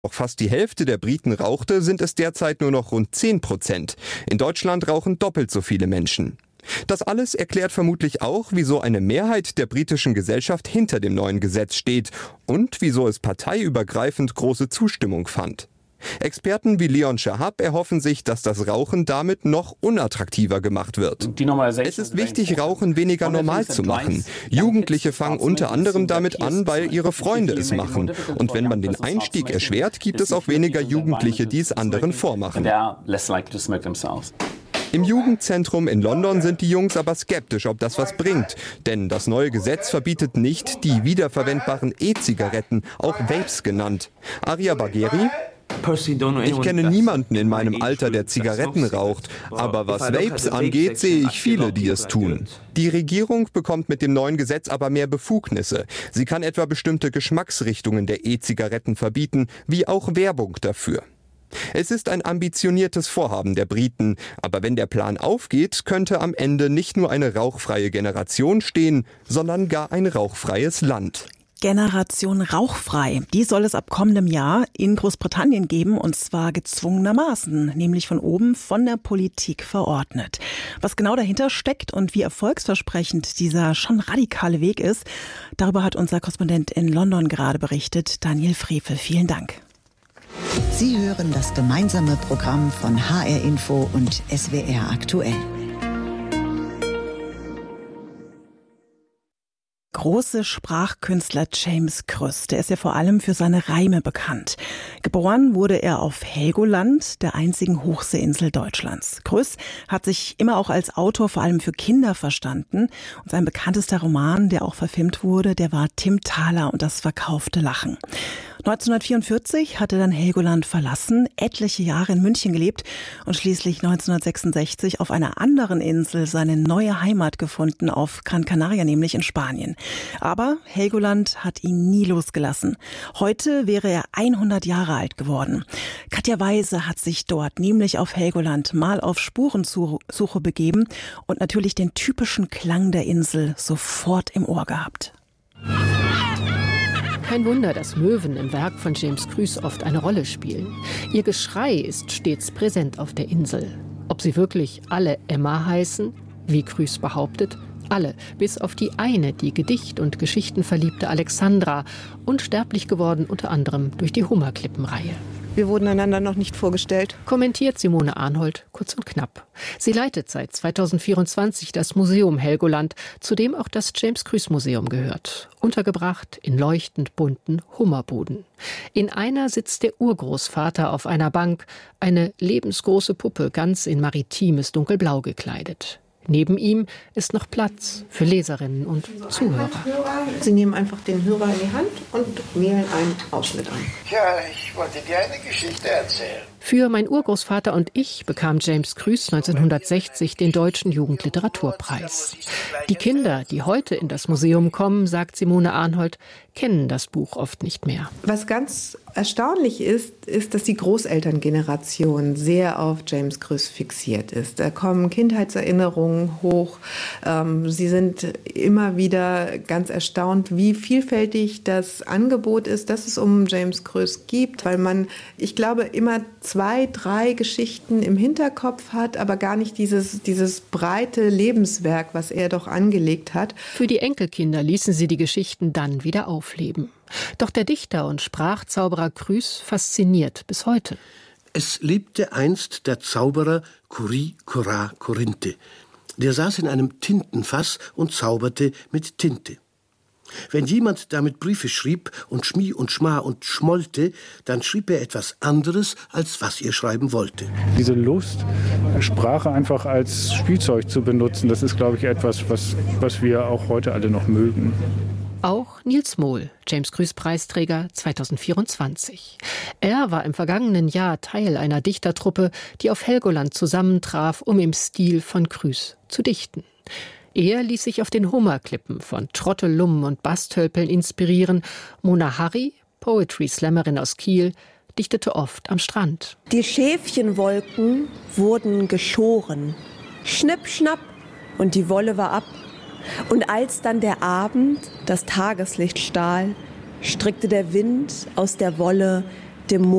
Auch fast die Hälfte der Briten rauchte, sind es derzeit nur noch rund 10%. In Deutschland rauchen doppelt so viele Menschen. Das alles erklärt vermutlich auch, wieso eine Mehrheit der britischen Gesellschaft hinter dem neuen Gesetz steht und wieso es parteiübergreifend große Zustimmung fand. Experten wie Leon Shahab erhoffen sich, dass das Rauchen damit noch unattraktiver gemacht wird. Es ist wichtig, Rauchen weniger normal zu machen. Jugendliche fangen unter anderem damit an, weil ihre Freunde es machen. Und wenn man den Einstieg erschwert, gibt es auch weniger Jugendliche, die es anderen vormachen. Im Jugendzentrum in London sind die Jungs aber skeptisch, ob das was bringt. Denn das neue Gesetz verbietet nicht die wiederverwendbaren E-Zigaretten, auch Vapes genannt. Arya Bagheri: Ich kenne niemanden in meinem Alter, der Zigaretten raucht, aber was Vapes angeht, sehe ich viele, die es tun. Die Regierung bekommt mit dem neuen Gesetz aber mehr Befugnisse. Sie kann etwa bestimmte Geschmacksrichtungen der E-Zigaretten verbieten, wie auch Werbung dafür. Es ist ein ambitioniertes Vorhaben der Briten, aber wenn der Plan aufgeht, könnte am Ende nicht nur eine rauchfreie Generation stehen, sondern gar ein rauchfreies Land. Generation rauchfrei. Die soll es ab kommendem Jahr in Großbritannien geben, und zwar gezwungenermaßen, nämlich von oben von der Politik verordnet. Was genau dahinter steckt und wie erfolgsversprechend dieser schon radikale Weg ist, darüber hat unser Korrespondent in London gerade berichtet, Daniel Frevel. Vielen Dank. Sie hören das gemeinsame Programm von HR Info und SWR aktuell. Große Sprachkünstler James Krüss, der ist ja vor allem für seine Reime bekannt. Geboren wurde er auf Helgoland, der einzigen Hochseeinsel Deutschlands. Krüss hat sich immer auch als Autor vor allem für Kinder verstanden. Und sein bekanntester Roman, der auch verfilmt wurde, der war Tim Thaler und das verkaufte Lachen. 1944 hat er dann Helgoland verlassen, etliche Jahre in München gelebt und schließlich 1966 auf einer anderen Insel seine neue Heimat gefunden, auf Gran Canaria, nämlich in Spanien. Aber Helgoland hat ihn nie losgelassen. Heute wäre er 100 Jahre alt geworden. Katja Weise hat sich dort, nämlich auf Helgoland, mal auf Spurensuche begeben und natürlich den typischen Klang der Insel sofort im Ohr gehabt. Kein Wunder, dass Möwen im Werk von James Krüss oft eine Rolle spielen. Ihr Geschrei ist stets präsent auf der Insel. Ob sie wirklich alle Emma heißen, wie Krüss behauptet, alle, bis auf die eine, die Gedicht- und Geschichtenverliebte Alexandra, unsterblich geworden unter anderem durch die Hummerklippenreihe. Wir wurden einander noch nicht vorgestellt. Kommentiert Simone Arnhold kurz und knapp. Sie leitet seit 2024 das Museum Helgoland, zu dem auch das James-Krüss-Museum gehört. Untergebracht in leuchtend bunten Hummerbuden. In einer sitzt der Urgroßvater auf einer Bank, eine lebensgroße Puppe, ganz in maritimes Dunkelblau gekleidet. Neben ihm ist noch Platz für Leserinnen und Zuhörer. Sie nehmen einfach den Hörer in die Hand und wählen einen Ausschnitt an. Ja, ich wollte dir eine Geschichte erzählen. Für Mein Urgroßvater und ich bekam James Krüss 1960 den Deutschen Jugendliteraturpreis. Die Kinder, die heute in das Museum kommen, sagt Simone Arnhold, kennen das Buch oft nicht mehr. Was ganz erstaunlich ist, dass die Großelterngeneration sehr auf James Krüss fixiert ist. Da kommen Kindheitserinnerungen hoch. Sie sind immer wieder ganz erstaunt, wie vielfältig das Angebot ist, das es um James Krüss gibt, weil man, ich glaube, immer 2, 3 Geschichten im Hinterkopf hat, aber gar nicht dieses breite Lebenswerk, was er doch angelegt hat. Für die Enkelkinder ließen sie die Geschichten dann wieder aufleben. Doch der Dichter und Sprachzauberer Krüss fasziniert bis heute. Es lebte einst der Zauberer Kuri Kora Korinthe. Der saß in einem Tintenfass und zauberte mit Tinte. Wenn jemand damit Briefe schrieb und Schmi und Schma und schmollte, dann schrieb er etwas anderes, als was er schreiben wollte. Diese Lust, Sprache einfach als Spielzeug zu benutzen, das ist, glaube ich, etwas, was wir auch heute alle noch mögen. Auch Nils Mohl, James Krüss Preisträger 2024. Er war im vergangenen Jahr Teil einer Dichtertruppe, die auf Helgoland zusammentraf, um im Stil von Krüss zu dichten. Er ließ sich auf den Hummerklippen von Trottellum und Bastölpeln inspirieren. Mona Harry, Poetry-Slammerin aus Kiel, dichtete oft am Strand. Die Schäfchenwolken wurden geschoren. Schnipp, schnapp, und die Wolle war ab. Und als dann der Abend das Tageslicht stahl, strickte der Wind aus der Wolle dem Mond